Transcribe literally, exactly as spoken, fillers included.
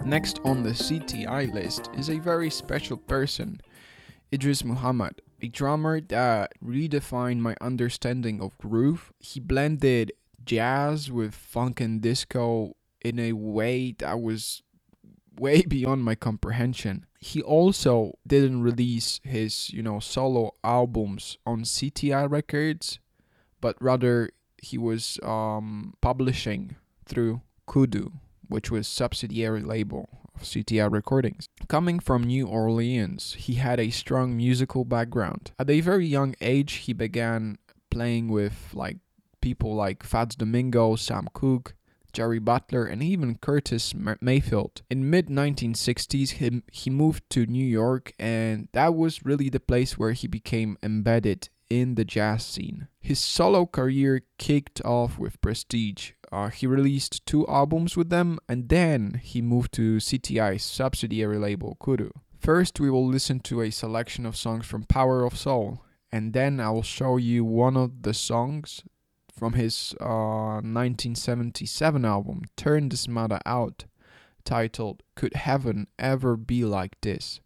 Next on the C T I list is a very special person, Idris Muhammad, a drummer that redefined my understanding of groove. He blended jazz with funk and disco in a way that was way beyond my comprehension. He also didn't release his, you know, solo albums on C T I Records, but rather he was um, publishing through Kudu, which was subsidiary label of C T I Recordings. Coming from New Orleans, he had a strong musical background. At a very young age, he began playing with like people like Fats Domingo, Sam Cooke, Jerry Butler, and even Curtis Mayfield. In mid nineteen sixties, he, he moved to New York, and that was really the place where he became embedded in the jazz scene. His solo career kicked off with Prestige. Uh, he released two albums with them, and then he moved to C T I's subsidiary label, Kudu. First, we will listen to a selection of songs from Power of Soul, and then I will show you one of the songs from his uh, nineteen seventy-seven album, Turn This Matter Out, titled Could Heaven Ever Be Like This?